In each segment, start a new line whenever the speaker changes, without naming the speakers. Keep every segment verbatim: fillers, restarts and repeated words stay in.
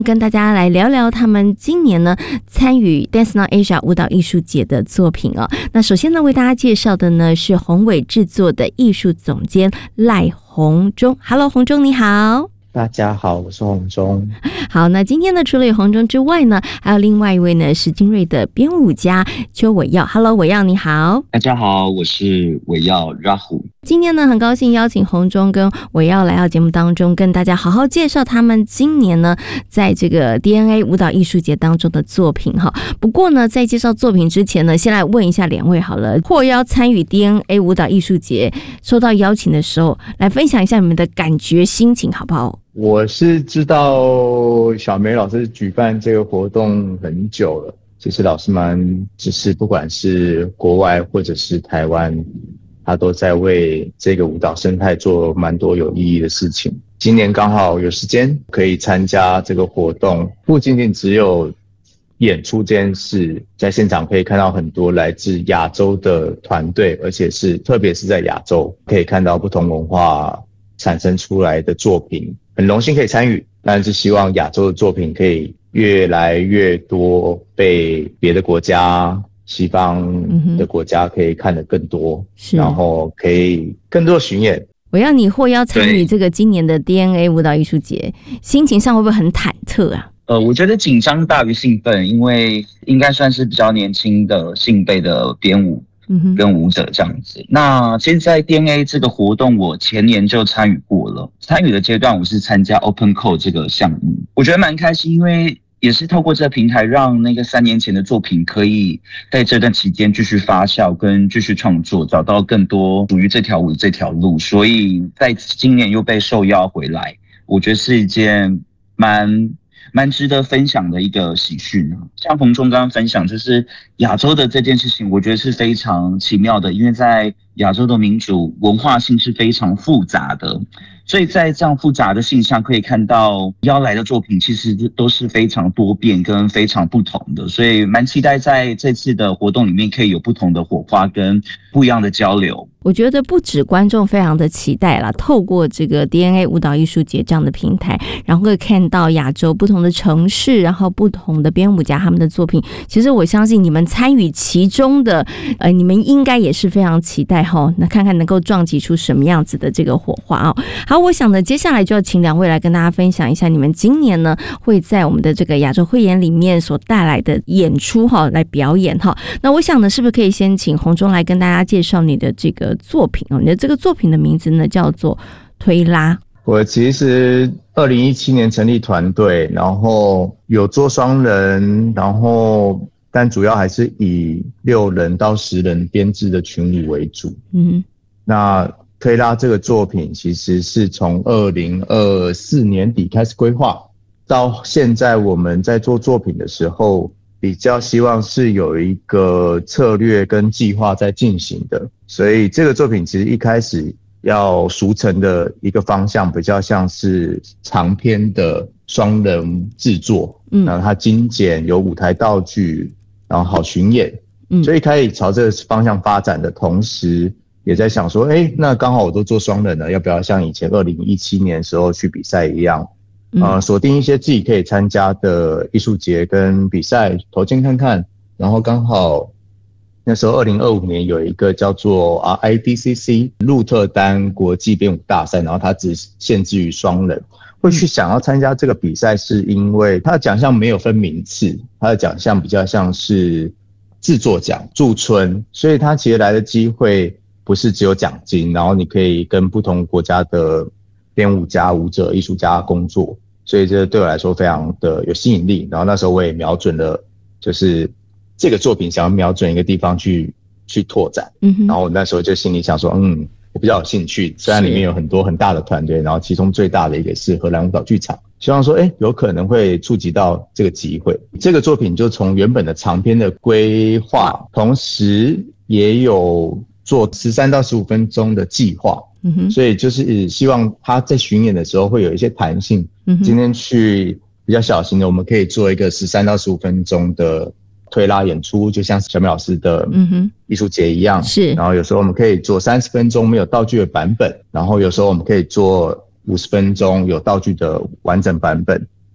跟大家来聊聊他们今年呢参与 Dance Now Asia 舞蹈艺术节的作品哦。那首先呢为大家介绍的呢是宏伟制作的艺术总监赖鸿忠。 Hello 鸿忠你好。
大家好，我是鸿忠。
好，那今天呢除了有鸿忠之外呢还有另外一位呢是精锐的编舞家邱伟耀。 Hello 伟耀你好。
大家好，我是伟耀 Rahul。
今天呢很高兴邀请鸿忠跟伟耀来到节目当中，跟大家好好介绍他们今年呢在这个 D N A 舞蹈艺术节当中的作品哈。不过呢在介绍作品之前呢，先来问一下两位好了，获邀参与 D N A 舞蹈艺术节收到邀请的时候，来分享一下你们的感觉心情好不好？
我是知道小梅老师举办这个活动很久了，其实老师蛮支持，不管是国外或者是台湾，他都在为这个舞蹈生态做蛮多有意义的事情。今年刚好有时间可以参加这个活动，不仅仅只有演出这件事，在现场可以看到很多来自亚洲的团队，而且是特别是在亚洲可以看到不同文化产生出来的作品，很荣幸可以参与，但是希望亚洲的作品可以越来越多被别的国家西方的国家可以看得更多，嗯、然后可以更多巡演。
我要你获邀参与这个今年的 D N A 舞蹈艺术节，心情上会不会很忐忑啊？
呃，我觉得紧张大于兴奋，因为应该算是比较年轻的新辈的编舞跟舞者这样子。嗯、那其实在 D N A 这个活动我前年就参与过了，参与的阶段我是参加 Open Code 这个项目，我觉得蛮开心，因为也是透过这个平台让那个三年前的作品可以在这段期间继续发酵跟继续创作，找到更多属于这条舞这条路，所以在今年又被受邀回来，我觉得是一件蛮蛮值得分享的一个喜讯。像鸿忠刚刚分享，就是亚洲的这件事情，我觉得是非常奇妙的，因为在亚洲的民主文化性是非常复杂的，所以在这样复杂的性上可以看到邀来的作品其实都是非常多变跟非常不同的，所以蛮期待在这次的活动里面可以有不同的火花跟不一样的交流。
我觉得不止观众非常的期待啦，透过这个 D N A 舞蹈艺术节这样的平台，然后会看到亚洲不同的城市，然后不同的编舞家他们的作品。其实我相信你们参与其中的，呃，你们应该也是非常期待哈，那看看能够撞击出什么样子的这个火花哦。好，我想呢，接下来就要请两位来跟大家分享一下你们今年呢会在我们的这个亚洲汇演里面所带来的演出哈，来表演哈。那我想呢，是不是可以先请鸿忠来跟大家介绍你的这个作品哦？你的这个作品的名字呢叫做推拉。
我其实二零一七年成立团队，然后有做双人，然后但主要还是以六人到十人编制的群舞为主。嗯，那推拉这个作品其实是从二零二四年底开始规划，到现在我们在做作品的时候，比较希望是有一个策略跟计划在进行的，所以这个作品其实一开始要熟成的一个方向比较像是长篇的双人制作，嗯，然后它精简，有舞台道具，然后好巡演，嗯，所以一开始朝这个方向发展的同时，也在想说，哎，那刚好我都做双人了，要不要像以前二零一七年的时候去比赛一样，呃，锁定一些自己可以参加的艺术节跟比赛投进看看，然后刚好那时候二零二五年有一个叫做 R I D C C 鹿特丹国际编舞大赛，然后它只限制于双人，会去想要参加这个比赛是因为它的奖项没有分名次，它的奖项比较像是制作奖驻村，所以它其实来的机会不是只有奖金，然后你可以跟不同国家的编舞家、舞者、艺术家工作，所以这对我来说非常的有吸引力。然后那时候我也瞄准了，就是这个作品想要瞄准一个地方去去拓展。嗯，然后我那时候就心里想说，嗯，我比较有兴趣。虽然里面有很多很大的团队，然后其中最大的一个是荷兰舞蹈剧场，希望说，哎，有可能会触及到这个机会。这个作品就从原本的长篇的规划，同时也有做十三到十五分钟的计划。嗯哼，所以就是希望他在巡演的时候会有一些弹性。嗯，今天去比较小型的，我们可以做一个十三到十五分钟的推拉演出，就像小美老师的艺术节一样。是，然后有时候我们可以做三十分钟没有道具的版本，然后有时候我们可以做五十分钟有道具的完整版本。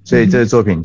所以这个作品